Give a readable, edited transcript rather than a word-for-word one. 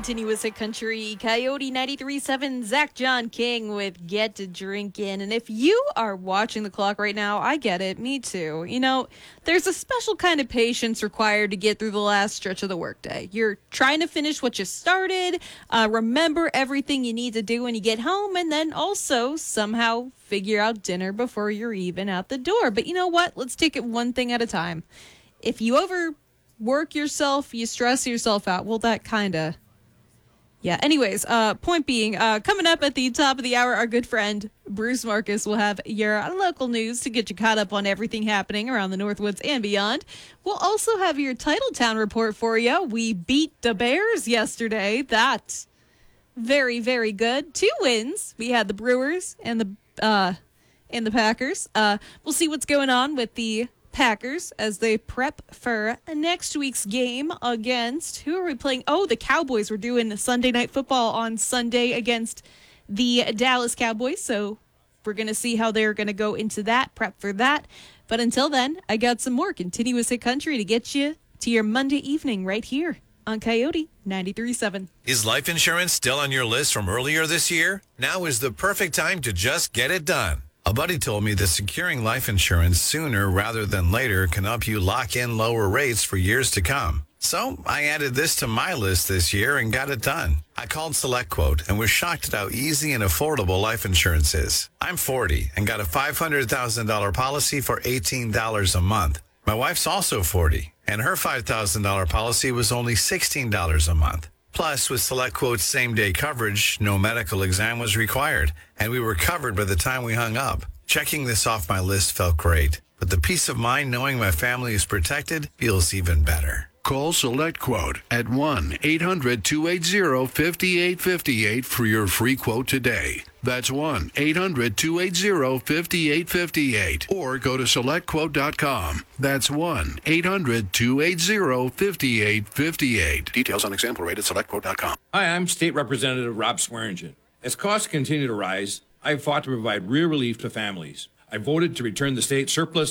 continuous hit country. Coyote 93.7, Zach John King with Get to Drinkin'. And if you are watching the clock right now, I get it. Me too. You know, there's a special kind of patience required to get through the last stretch of the workday. You're trying to finish what you started, remember everything you need to do when you get home, and then also somehow figure out dinner before you're even out the door. But you know what? Let's take it one thing at a time. If you overwork yourself, you stress yourself out. Well, that kind of... Yeah, anyways, point being, coming up at the top of the hour, our good friend Bruce Marcus will have your local news to get you caught up on everything happening around the Northwoods and beyond. We'll also have your Titletown report for you. We beat the Bears yesterday. That's very, very good. 2 wins. We had the Brewers and the Packers. We'll see what's going on with the Packers as they prep for next week's game against, who are we playing? Oh, the Cowboys. We're doing Sunday Night Football on Sunday against the Dallas Cowboys. So we're going to see how they're going to go into that, prep for that. But until then, I got some more continuous hit country to get you to your Monday evening right here on Coyote 93.7. Is life insurance still on your list from earlier this year? Now is the perfect time to just get it done. A buddy told me that securing life insurance sooner rather than later can help you lock in lower rates for years to come. So I added this to my list this year and got it done. I called SelectQuote and was shocked at how easy and affordable life insurance is. I'm 40 and got a $500,000 policy for $18 a month. My wife's also 40, and her $5,000 policy was only $16 a month. Plus, with SelectQuote's same-day coverage, no medical exam was required, and we were covered by the time we hung up. Checking this off my list felt great, but the peace of mind knowing my family is protected feels even better. Call SelectQuote at 1-800-280-5858 for your free quote today. That's 1-800-280-5858. Or go to SelectQuote.com. That's 1-800-280-5858. Details on example rate at SelectQuote.com. Hi, I'm State Representative Rob Swearingen. As costs continue to rise, I've fought to provide real relief to families. I voted to return the state surplus